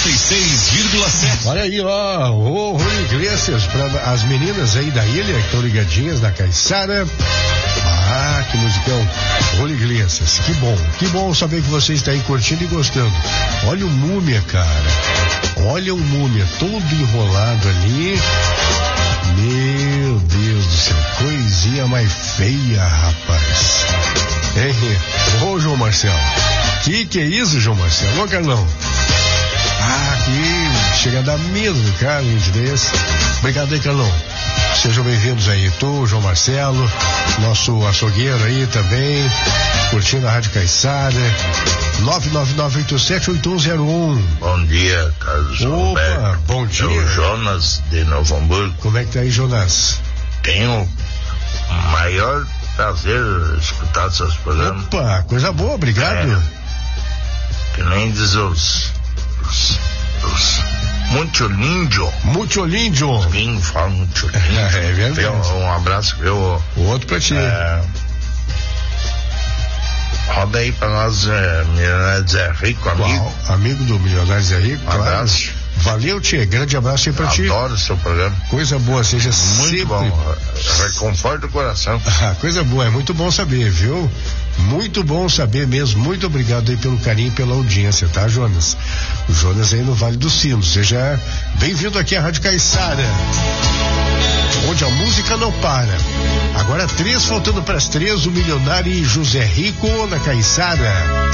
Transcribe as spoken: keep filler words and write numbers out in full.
noventa e seis vírgula sete. Olha aí, ó, o Rony Iglesias, para as meninas aí da ilha que estão ligadinhas na Caiçara. Ah, que musicão. Rony Iglesias, que bom, que bom saber que você está aí curtindo e gostando. Olha o Múmia, cara. Olha o Múmia, todo enrolado ali. Meu Deus do céu, coisinha mais feia, rapaz. Hein? Ô, João Marcelo. Que que é isso, João Marcelo? Ô, Carlão. Ah, que chega a dar medo, cara, gente desse. Obrigado aí, Carlão. Sejam bem-vindos aí, tu, João Marcelo, nosso açougueiro aí também, curtindo a Rádio Caiçara. nove nove nove oito sete oito um zero um. Bom dia, Carlos. Opa, Roberto. bom dia. É o Jonas de Novo Hamburgo. Como é que tá aí, Jonas? Tenho o maior prazer escutar seus programas. Opa, coisa boa, obrigado. É, que nem diz os, os, os muito lindo. Muito lindo. Quem fala muito lindo. É verdade. Um, um abraço, viu? O outro pra ti. É, roda aí pra nós, é, Milionário Zé Rico, amigo. Uau, amigo do Milionário Zé Rico. Um abraço. Claro. Valeu, Tchê. Grande abraço aí pra ti. Adoro o seu programa. Coisa boa, seja Muito sempre... bom. Reconforta o coração. Ah, coisa boa, é muito bom saber, viu? Muito bom saber mesmo. Muito obrigado aí pelo carinho e pela audiência, tá, Jonas? O Jonas aí no Vale dos Sinos. Seja bem-vindo aqui à Rádio Caiçara, onde a música não para. Agora três, faltando para as três, o Milionário e José Rico na Caiçara.